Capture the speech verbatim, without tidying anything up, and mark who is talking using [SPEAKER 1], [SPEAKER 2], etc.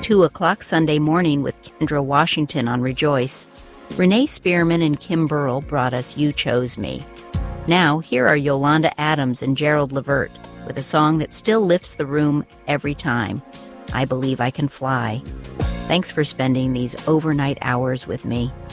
[SPEAKER 1] two o'clock Sunday Morning with Kendra Washington on Rejoice. Renee Spearman and Kim Burrell brought us You Chose Me. Now, here are Yolanda Adams and Gerald Levert with a song that still lifts the room every time, I Believe I Can Fly. Thanks for spending these overnight hours with me.